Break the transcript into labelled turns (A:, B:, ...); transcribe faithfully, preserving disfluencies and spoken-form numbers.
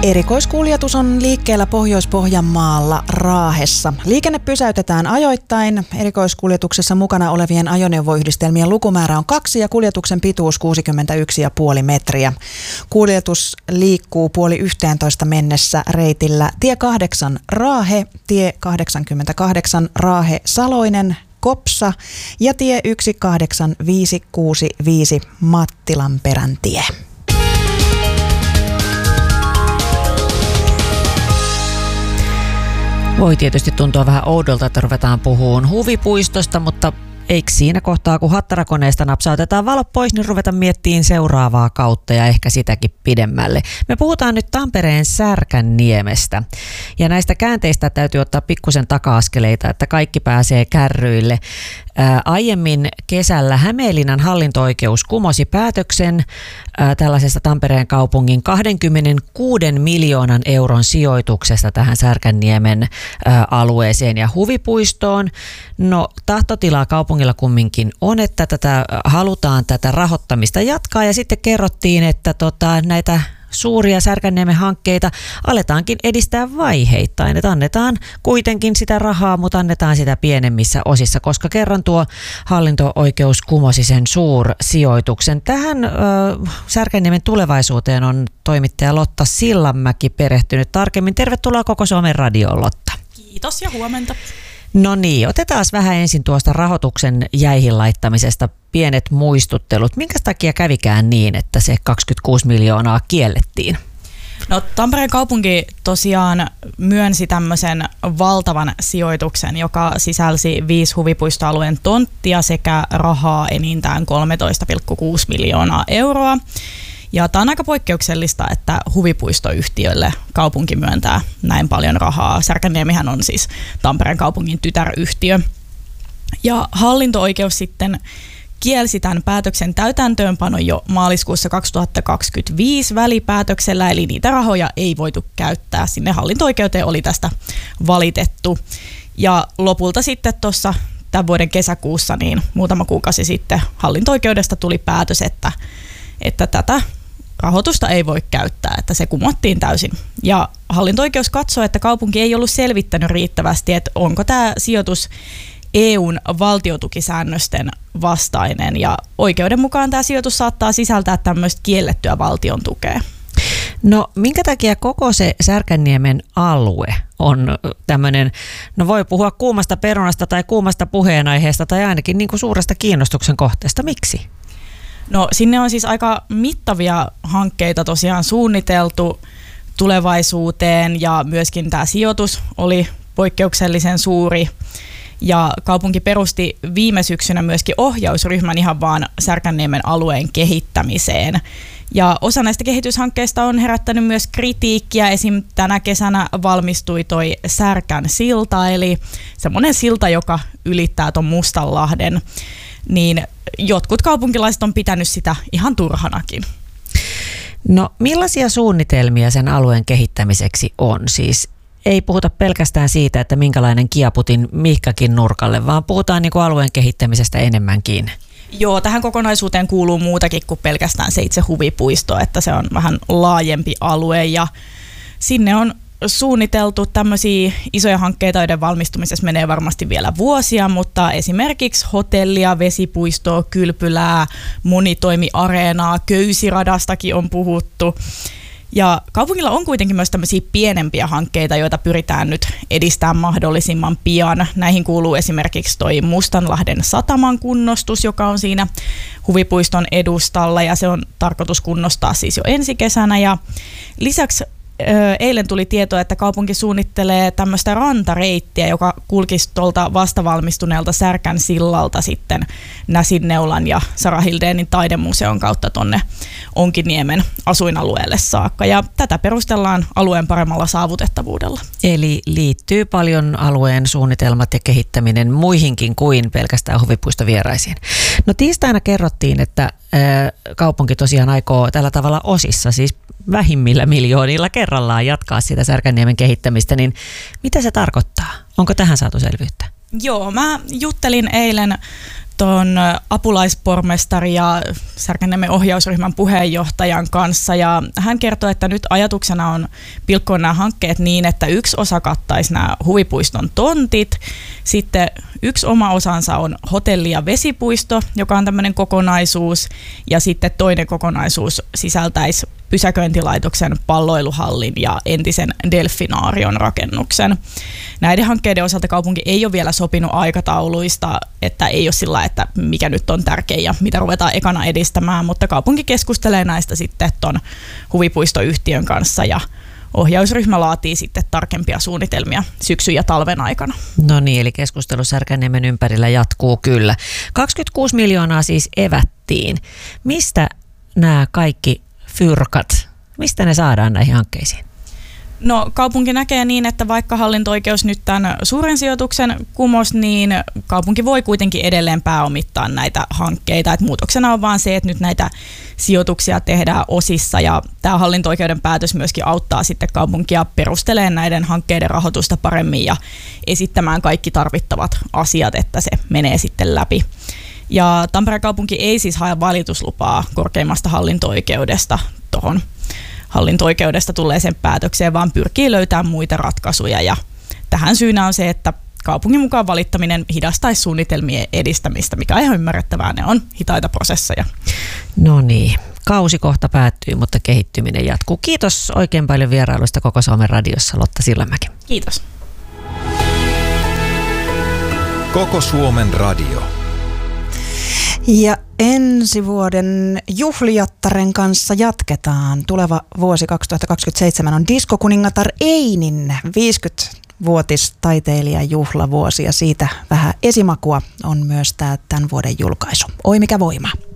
A: Erikoiskuljetus on liikkeellä Pohjois-Pohjanmaalla Raahessa. Liikenne pysäytetään ajoittain. Erikoiskuljetuksessa mukana olevien ajoneuvoyhdistelmien lukumäärä on kaksi ja kuljetuksen pituus kuusikymmentäyksi pilkku viisi metriä. Kuljetus liikkuu puoli yhteentoista mennessä reitillä tie kahdeksan Raahe, tie kahdeksankymmentäkahdeksan Raahe Saloinen, Kopsa ja tie yksi kahdeksan viisi kuusi viisi Mattilanperän tie.
B: Voi tietysti tuntua vähän oudolta, että ruvetaan puhumaan huvipuistosta, mutta eikö siinä kohtaa, kun hattarakoneesta napsautetaan valot pois, niin ruvetaan miettimään seuraavaa kautta ja ehkä sitäkin pidemmälle. Me puhutaan nyt Tampereen Särkänniemestä ja näistä käänteistä täytyy ottaa pikkusen taka-askeleita, että kaikki pääsee kärryille. Ää, aiemmin kesällä Hämeenlinnan hallinto-oikeus kumosi päätöksen ää, tällaisesta Tampereen kaupungin kaksikymmentäkuusi miljoonan euron sijoituksesta tähän Särkänniemen ää, alueeseen ja huvipuistoon. No tahtotilaa kaupungilla kumminkin on, että tätä halutaan tätä rahoittamista jatkaa ja sitten kerrottiin, että tota, näitä suuria Särkänniemen hankkeita aletaankin edistää vaiheittain, että annetaan kuitenkin sitä rahaa, mutta annetaan sitä pienemmissä osissa, koska kerran tuo hallinto-oikeus kumosi sen suursijoituksen. Tähän ö, Särkänniemen tulevaisuuteen on toimittaja Lotta Sillanmäki perehtynyt tarkemmin. Tervetuloa Koko Suomen radioon, Lotta.
C: Kiitos ja huomenta.
B: No niin, otetaan vähän ensin tuosta rahoituksen jäihin laittamisesta pienet muistuttelut. Minkä takia kävikään niin, että se kaksikymmentäkuusi miljoonaa kiellettiin?
C: No Tampereen kaupunki tosiaan myönsi tämmöisen valtavan sijoituksen, joka sisälsi viisi huvipuistoalueen tonttia sekä rahaa enintään kolmetoista pilkku kuusi miljoonaa euroa. Ja tämä on aika poikkeuksellista, että huvipuistoyhtiölle kaupunki myöntää näin paljon rahaa. Särkänniemihän on siis Tampereen kaupungin tytäryhtiö. Ja hallinto-oikeus sitten kielsi tämän päätöksen täytäntöönpanon jo maaliskuussa kaksituhattakaksikymmentäviisi välipäätöksellä, eli niitä rahoja ei voitu käyttää. Sinne hallinto-oikeuteen oli tästä valitettu. Ja lopulta sitten tuossa tämän vuoden kesäkuussa, niin muutama kuukausi sitten hallinto-oikeudesta tuli päätös, että, että tätä rahoitusta ei voi käyttää, että se kumottiin täysin. Ja hallinto-oikeus katsoi, että kaupunki ei ollut selvittänyt riittävästi, että onko tämä sijoitus E U:n valtiotukisäännösten vastainen. Ja oikeuden mukaan tämä sijoitus saattaa sisältää tämmöistä kiellettyä valtion tukea.
B: No minkä takia koko se Särkänniemen alue on tämmöinen, no voi puhua kuumasta perunasta tai kuumasta puheenaiheesta tai ainakin niin kuin suuresta kiinnostuksen kohteesta. Miksi?
C: No sinne on siis aika mittavia hankkeita tosiaan suunniteltu tulevaisuuteen ja myöskin tämä sijoitus oli poikkeuksellisen suuri. Ja kaupunki perusti viime syksynä myöskin ohjausryhmän ihan vaan Särkänniemen alueen kehittämiseen. Ja osa näistä kehityshankkeista on herättänyt myös kritiikkiä. Esim. Tänä kesänä valmistui toi Särkän silta, eli semmoinen silta, joka ylittää ton Mustanlahden. Niin jotkut kaupunkilaiset on pitänyt sitä ihan turhanakin.
B: No millaisia suunnitelmia sen alueen kehittämiseksi on? Siis ei puhuta pelkästään siitä, että minkälainen kiaputin mihkäkin nurkalle, vaan puhutaan niin kuin alueen kehittämisestä enemmänkin.
C: Joo, tähän kokonaisuuteen kuuluu muutakin kuin pelkästään se itse huvipuisto, että se on vähän laajempi alue ja sinne on suunniteltu tämmöisiä isoja hankkeita, joiden valmistumisessa menee varmasti vielä vuosia, mutta esimerkiksi hotellia, vesipuistoa, kylpylää, monitoimiareenaa, köysiradastakin on puhuttu. Ja kaupungilla on kuitenkin myös tämmöisiä pienempiä hankkeita, joita pyritään nyt edistämään mahdollisimman pian. Näihin kuuluu esimerkiksi toi Mustanlahden sataman kunnostus, joka on siinä huvipuiston edustalla ja se on tarkoitus kunnostaa siis jo ensi kesänä. Ja lisäksi eilen tuli tieto, että kaupunki suunnittelee tämmöistä rantareittiä, joka kulkisi tuolta vastavalmistuneelta Särkän sillalta sitten Näsinneulan ja Sara Hildénin taidemuseon kautta tonne Onkiniemen asuinalueelle saakka. Ja tätä perustellaan alueen paremmalla saavutettavuudella.
B: Eli liittyy paljon alueen suunnitelmat ja kehittäminen muihinkin kuin pelkästään huvipuistovieraisiin. No tiistaina kerrottiin, että ää, kaupunki tosiaan aikoo tällä tavalla osissa, siis vähimmillä miljoonilla kerrallaan jatkaa sitä Särkänniemen kehittämistä, niin mitä se tarkoittaa? Onko tähän saatu selvyyttä?
C: Joo, mä juttelin eilen tuon apulaispormestari ja Särkänniemen ohjausryhmän puheenjohtajan kanssa, ja hän kertoi, että nyt ajatuksena on pilkkoa nämä hankkeet niin, että yksi osa kattaisi nämä huvipuiston tontit, sitten yksi oma osansa on hotelli- ja vesipuisto, joka on tämmöinen kokonaisuus, ja sitten toinen kokonaisuus sisältäisi pysäköintilaitoksen, palloiluhallin ja entisen delfinaarion rakennuksen. Näiden hankkeiden osalta kaupunki ei ole vielä sopinut aikatauluista, että ei ole sillä, että mikä nyt on tärkein ja mitä ruvetaan ekana edistämään, mutta kaupunki keskustelee näistä sitten ton huvipuistoyhtiön kanssa ja ohjausryhmä laatii sitten tarkempia suunnitelmia syksyn ja talven aikana.
B: No niin, eli keskustelu Särkänniemen ympärillä jatkuu kyllä. kaksikymmentäkuusi miljoonaa siis evättiin. Mistä nämä kaikki fyrkat, mistä ne saadaan näihin hankkeisiin?
C: No kaupunki näkee niin, että vaikka hallinto-oikeus nyt tämän suuren sijoituksen kumos, niin kaupunki voi kuitenkin edelleen pääomittaa näitä hankkeita. Et muutoksena on vaan se, että nyt näitä sijoituksia tehdään osissa, ja tämä hallinto-oikeuden päätös myöskin auttaa sitten kaupunkia perustelemaan näiden hankkeiden rahoitusta paremmin ja esittämään kaikki tarvittavat asiat, että se menee sitten läpi. Ja Tampereen kaupunki ei siis hae valituslupaa korkeimmasta hallinto-oikeudesta tuohon hallinto-oikeudesta tulleeseen päätökseen, vaan pyrkii löytämään muita ratkaisuja. Ja tähän syynä on se, että kaupungin mukaan valittaminen hidastaisi suunnitelmien edistämistä, mikä on ihan ymmärrettävää. Ne on hitaita prosesseja.
B: No niin, kausi kohta päättyy, mutta kehittyminen jatkuu. Kiitos oikein paljon vierailusta Koko Suomen radiossa, Lotta Sillanmäki.
C: Kiitos.
D: Koko Suomen radio.
A: Ja ensi vuoden juhlijattaren kanssa jatketaan. Tuleva vuosi kaksituhattakaksikymmentäseitsemän on Diskokuningatar Einin viisikymmenvuotistaiteilijan juhlavuosi, ja siitä vähän esimakua on myös tämä tämän vuoden julkaisu. Oi mikä voima!